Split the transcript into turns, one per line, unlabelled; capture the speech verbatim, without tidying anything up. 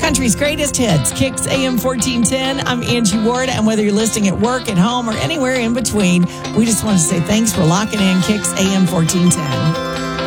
Country's greatest hits, Kicks A M fourteen ten. I'm Angie Ward, and whether you're listening at work, at home, or anywhere in between, we just want to say thanks for locking in Kicks A M fourteen ten.